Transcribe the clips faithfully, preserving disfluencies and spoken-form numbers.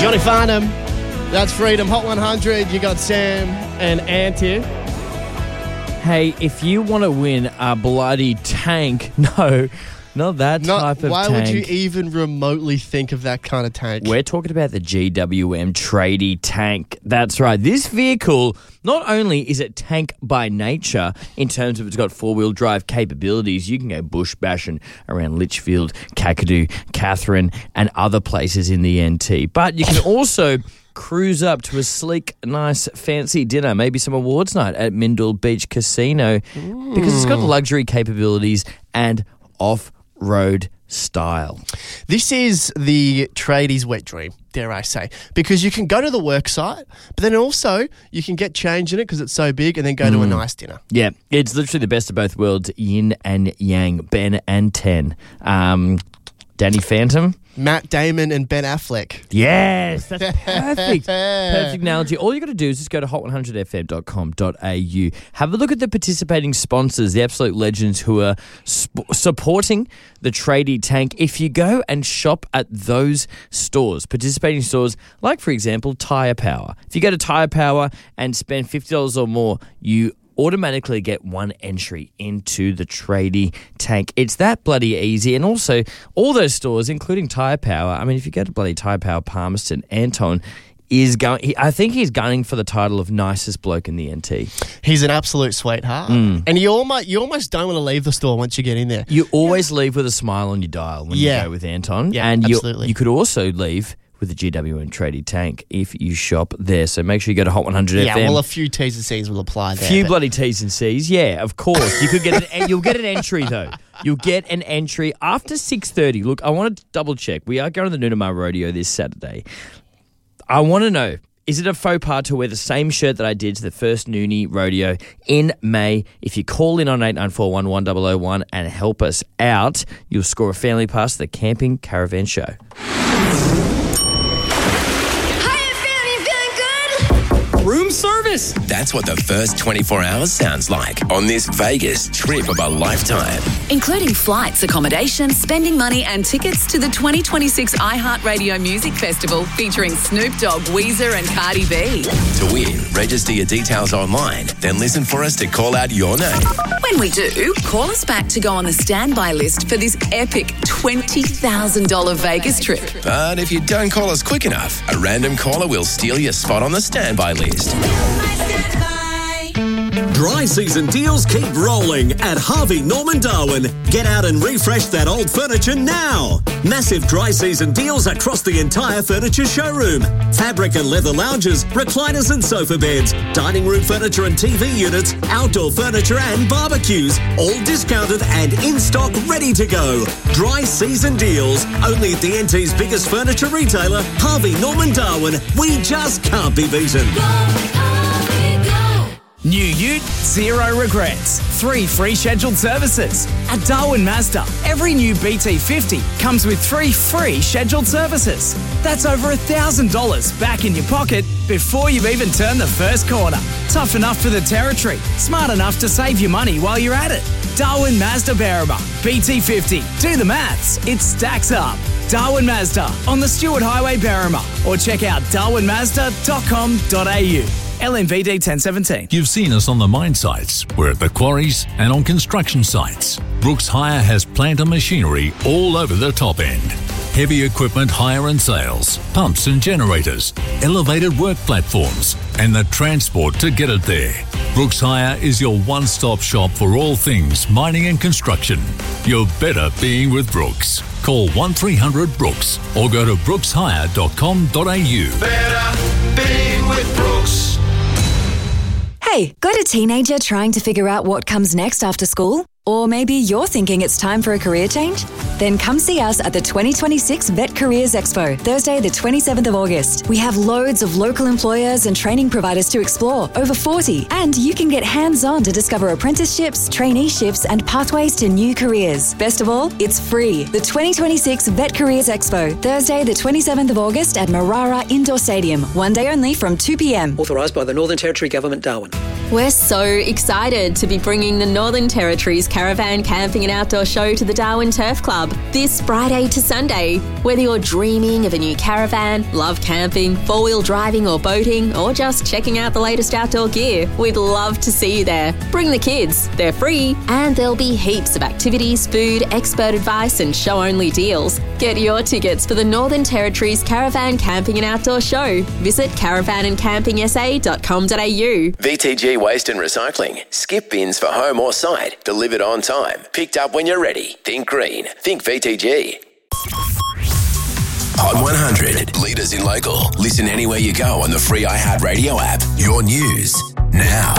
Johnny Farnham, that's Freedom. Hot one hundred, you got Sam and Ant here. Hey, if you want to win a bloody tank, no, not that Not, type of why tank. would you even remotely think of that kind of tank? We're talking about the G W M Tradie tank. That's right. This vehicle, not only is it tank by nature in terms of it's got four-wheel drive capabilities, you can go bush bashing around Litchfield, Kakadu, Catherine, and other places in the N T. But you can also cruise up to a sleek, nice, fancy dinner, maybe some awards night at Mindle Beach Casino, mm. because it's got luxury capabilities and off-road style. This is the tradies' wet dream, dare I say, because you can go to the work site, but then also you can get change in it because it's so big and then go mm. to a nice dinner. Yeah, it's literally the best of both worlds, yin and yang, Ben and ten. Um, Danny Phantom. Matt Damon and Ben Affleck. Yes, that's perfect. Perfect analogy. All you got to do is just go to hot one hundred f m dot com dot a u. Have a look at the participating sponsors, the absolute legends who are sp- supporting the tradie tank. If you go and shop at those stores, participating stores, like, for example, Tyre Power. If you go to Tyre Power and spend fifty dollars or more, you automatically get one entry into the tradie tank. It's that bloody easy. And also, all those stores, including Tyre Power, I mean, if you go to bloody Tyre Power Palmerston, Anton is going, he, I think he's gunning for the title of nicest bloke in the N T. He's an absolute sweetheart. Mm. And you almost, you almost don't want to leave the store once you get in there. You always yeah. leave with a smile on your dial when yeah. you go with Anton. Yeah, and absolutely. You, you could also leave with the G W M Tradie tank if you shop there. So make sure you go to Hot one hundred yeah, F M. Yeah, well, a few T's and C's will apply there. A few bloody T's and C's, yeah, of course. You could get an, you'll get an entry, though. You'll get an entry after six thirty. Look, I want to double-check. We are going to the Noonamar Rodeo this Saturday. I want to know, is it a faux pas to wear the same shirt that I did to the first Noonie Rodeo in May? If you call in on eight nine four one one zero zero one and help us out, you'll score a family pass to the Camping Caravan Show. Room service. That's what the first twenty-four hours sounds like on this Vegas trip of a lifetime. Including flights, accommodation, spending money and tickets to the twenty twenty-six iHeartRadio Music Festival featuring Snoop Dogg, Weezer and Cardi B. To win, register your details online, then listen for us to call out your name. When we do, call us back to go on the standby list for this epic twenty thousand dollars Vegas trip. But if you don't call us quick enough, a random caller will steal your spot on the standby list. Dry season deals keep rolling at Harvey Norman Darwin. Get out and refresh that old furniture now. Massive dry season deals across the entire furniture showroom. Fabric and leather lounges, recliners and sofa beds, dining room furniture and T V units, outdoor furniture and barbecues, all discounted and in stock ready to go. Dry season deals, only at the N T's biggest furniture retailer, Harvey Norman Darwin. We just can't be beaten. New ute, zero regrets. Three free scheduled services. At Darwin Mazda, every new B T fifty comes with three free scheduled services. That's over one thousand dollars back in your pocket before you've even turned the first corner. Tough enough for the territory, smart enough to save you money while you're at it. Darwin Mazda Berrima, B T fifty. Do the maths, it stacks up. Darwin Mazda on the Stewart Highway, Berrima, or check out darwin mazda dot com dot a u. L M V D ten seventeen. You've seen us on the mine sites, we're at the quarries and on construction sites. Brooks Hire has plant and machinery all over the top end. Heavy equipment hire and sales, pumps and generators, elevated work platforms, and the transport to get it there. Brooks Hire is your one-stop shop for all things mining and construction. You're better being with Brooks. Call one three hundred Brooks or go to brooks hire dot com dot a u. Better being with Brooks. Hey, got a teenager trying to figure out what comes next after school? Or maybe you're thinking it's time for a career change? Then come see us at the twenty twenty-six Vet Careers Expo, Thursday the twenty-seventh of August. We have loads of local employers and training providers to explore, over forty, and you can get hands-on to discover apprenticeships, traineeships and pathways to new careers. Best of all, it's free. The twenty twenty-six Vet Careers Expo, Thursday the twenty-seventh of August at Marara Indoor Stadium. One day only from two p.m. Authorised by the Northern Territory Government, Darwin. We're so excited to be bringing the Northern Territory's Caravan Camping and Outdoor Show to the Darwin Turf Club this Friday to Sunday. Whether you're dreaming of a new caravan, love camping, four-wheel driving or boating, or just checking out the latest outdoor gear, we'd love to see you there. Bring the kids, they're free, and there'll be heaps of activities, food, expert advice and show-only deals. Get your tickets for the Northern Territory's Caravan Camping and Outdoor Show. Visit caravan and camping s a dot com dot a u. V T G Waste and Recycling. Skip bins for home or site. Delivered on time. Picked up when you're ready. Think green. Think V T G. Hot one hundred. Leaders in local. Listen anywhere you go on the free iHeartRadio app. Your news now.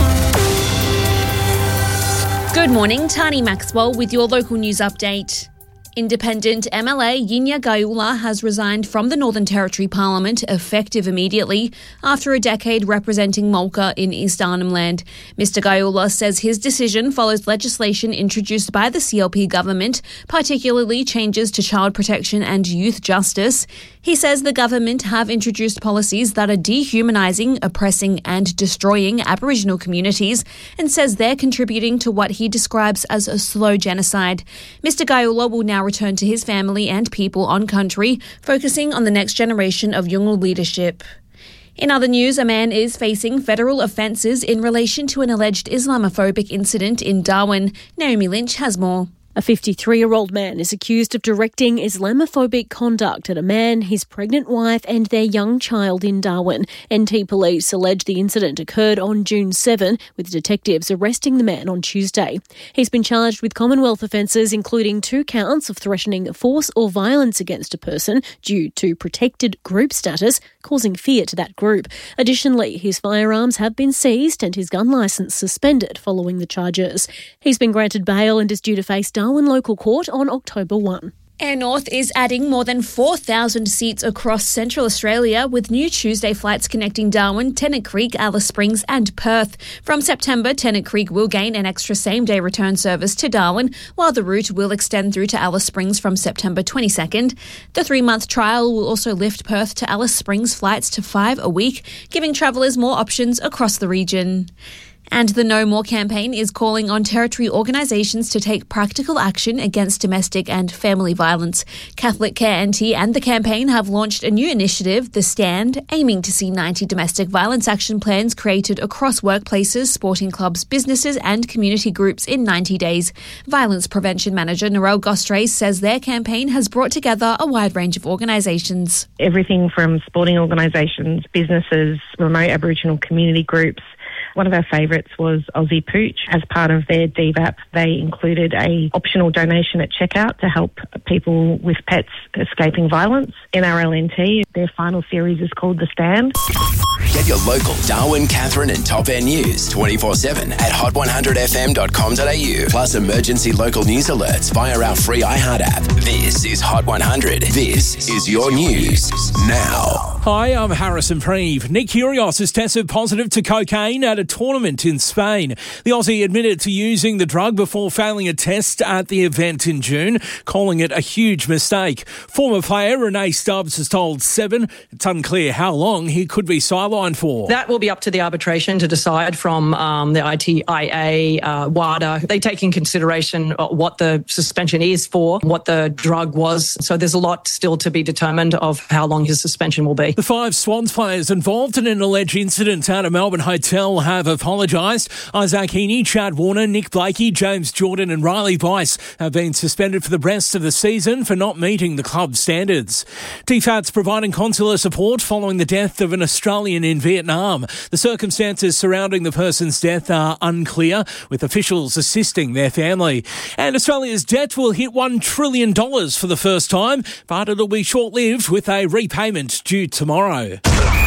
Good morning, Tani Maxwell with your local news update. Independent M L A Yinya Gayula has resigned from the Northern Territory Parliament effective immediately after a decade representing Mulga in East Arnhem Land. Mister Gayula says his decision follows legislation introduced by the C L P government, particularly changes to child protection and youth justice. He says the government have introduced policies that are dehumanising, oppressing and destroying Aboriginal communities and says they're contributing to what he describes as a slow genocide. Mister Gayula will now return to his family and people on country, focusing on the next generation of Yolngu leadership. In other news, a man is facing federal offences in relation to an alleged Islamophobic incident in Darwin. Naomi Lynch has more. A fifty-three-year-old man is accused of directing Islamophobic conduct at a man, his pregnant wife and their young child in Darwin. N T police allege the incident occurred on June seventh, with detectives arresting the man on Tuesday. He's been charged with Commonwealth offences, including two counts of threatening force or violence against a person due to protected group status, causing fear to that group. Additionally, his firearms have been seized and his gun licence suspended following the charges. He's been granted bail and is due to face Darwin Local Court on October first. Air North is adding more than four thousand seats across Central Australia with new Tuesday flights connecting Darwin, Tennant Creek, Alice Springs and Perth. From September, Tennant Creek will gain an extra same-day return service to Darwin, while the route will extend through to Alice Springs from September twenty-second. The three-month trial will also lift Perth to Alice Springs flights to five a week, giving travellers more options across the region. And the No More campaign is calling on Territory organisations to take practical action against domestic and family violence. Catholic Care N T and the campaign have launched a new initiative, The Stand, aiming to see ninety domestic violence action plans created across workplaces, sporting clubs, businesses and community groups in ninety days. Violence Prevention Manager Narelle Gostres says their campaign has brought together a wide range of organisations. Everything from sporting organisations, businesses, remote Aboriginal community groups. One of our favourites was Aussie Pooch. As part of their D V A P, they included a optional donation at checkout to help people with pets escaping violence. N R L N T, their final series is called The Stand. Get your local Darwin, Katherine and Top End news twenty-four seven at hot one hundred f m dot com dot a u. Plus emergency local news alerts via our free iHeart app. This is Hot one hundred. This is your news now. Hi, I'm Harrison Preeve. Nick Kyrgios has tested positive to cocaine at a tournament in Spain. The Aussie admitted to using the drug before failing a test at the event in June, calling it a huge mistake. Former player Renee Stubbs has told Seven it's unclear how long he could be sidelined for. That will be up to the arbitration to decide from um, the I T I A, uh, WADA. They take in consideration what the suspension is for, what the drug was. So there's a lot still to be determined of how long his suspension will be. The five Swans players involved in an alleged incident at a Melbourne hotel have apologised. Isaac Heaney, Chad Warner, Nick Blakey, James Jordan and Riley Weiss have been suspended for the rest of the season for not meeting the club's standards. T FAT's providing consular support following the death of an Australian in Vietnam. The circumstances surrounding the person's death are unclear, with officials assisting their family. And Australia's debt will hit one trillion dollars for the first time, but it'll be short-lived with a repayment due tomorrow.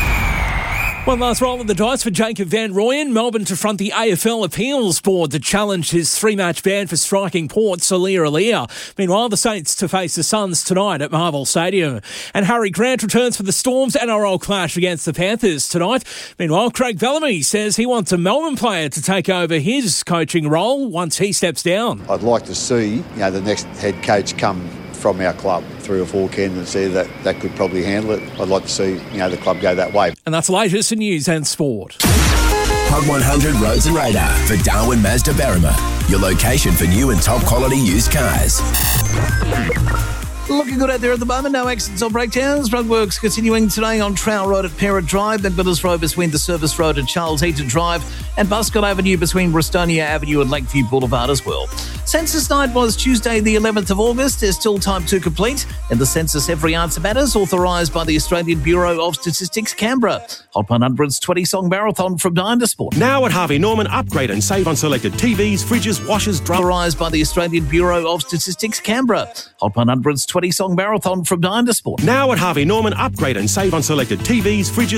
One last roll of the dice for Jacob Van Rooyen. Melbourne to front the A F L Appeals Board that challenged his three-match ban for striking Port, Salia Alia. Meanwhile, the Saints to face the Suns tonight at Marvel Stadium. And Harry Grant returns for the Storm's N R L clash against the Panthers tonight. Meanwhile, Craig Bellamy says he wants a Melbourne player to take over his coaching role once he steps down. I'd like to see, you know, the next head coach come from our club, three or four candidates there that, that could probably handle it. I'd like to see, you know, the club go that way. And that's the latest in news and sport. Hot one hundred Roads and Radar for Darwin Mazda Berrima, your location for new and top quality used cars. Looking good out there at the moment. No accidents or breakdowns. Road works continuing today on Trowell Road at Parrot Drive, McMillis Road between the Service Road and Charles Heaton Drive, and Buscott Avenue between Bristonia Avenue and Lakeview Boulevard as well. Census night was Tuesday the eleventh of August. There's still time to complete. And the census Every Answer Matters, authorised by the Australian Bureau of Statistics, Canberra. Hot one hundred's twenty-song marathon from Nine to Sport. Now at Harvey Norman, upgrade and save on selected T Vs, fridges, washers, drum. Authorised by the Australian Bureau of Statistics, Canberra. Hot one hundred's twenty-song marathon from Nine to Sport. Now at Harvey Norman, upgrade and save on selected T Vs, fridges,